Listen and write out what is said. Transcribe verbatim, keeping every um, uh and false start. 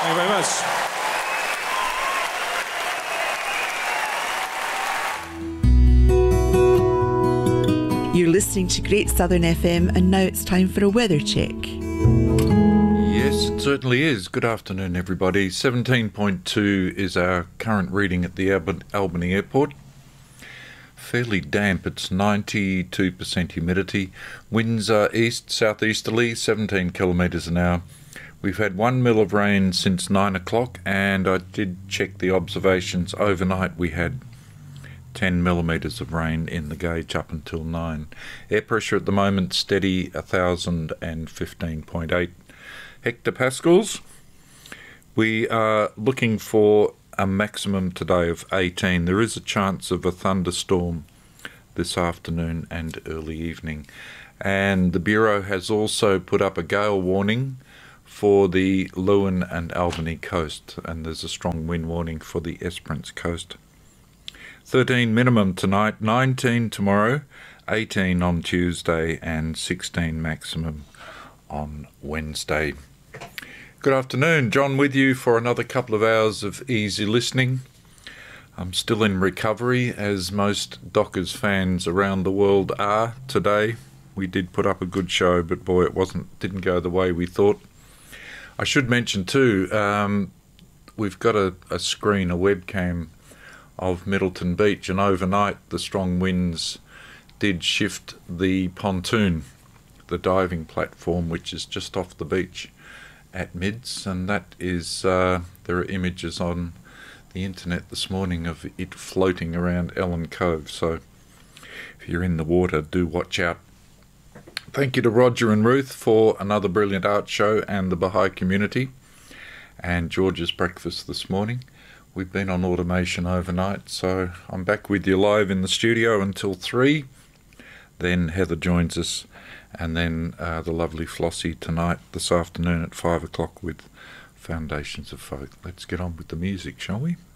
Thank you very much. You're listening to Great Southern F M, and now it's time for a weather check. Yes, it certainly is. Good afternoon, everybody. seventeen point two is our current reading at the Alb- Albany Airport. Fairly damp. It's ninety-two percent humidity. Winds are east, southeasterly, seventeen kilometres an hour. We've had one mil of rain since nine o'clock, and I did check the observations. Overnight we had ten millimetres of rain in the gauge up until nine. Air pressure at the moment steady, one thousand fifteen point eight hectopascals. We are looking for a maximum today of eighteen. There is a chance of a thunderstorm this afternoon and early evening. And the Bureau has also put up a gale warning for the Lewin and Albany coast, and there's a strong wind warning for the Esperance coast. thirteen minimum tonight, nineteen tomorrow, eighteen on Tuesday, and sixteen maximum on Wednesday. Good afternoon, John with you for another couple of hours of easy listening. I'm still in recovery, as most Dockers fans around the world are today. We did put up a good show, but boy, it wasn't didn't go the way we thought. I should mention too, um, we've got a, a screen, a webcam of Middleton Beach, and overnight the strong winds did shift the pontoon, the diving platform, which is just off the beach at Mids, and that is, uh, there are images on the internet this morning of it floating around Ellen Cove, so if you're in the water, do watch out. Thank you to Roger and Ruth for another brilliant art show, and the Baha'i community, and George's breakfast this morning. We've been on automation overnight, so I'm back with you live in the studio until three. Then Heather joins us, and then uh, the lovely Flossie tonight, this afternoon at five o'clock with Foundations of Folk. Let's get on with the music, shall we?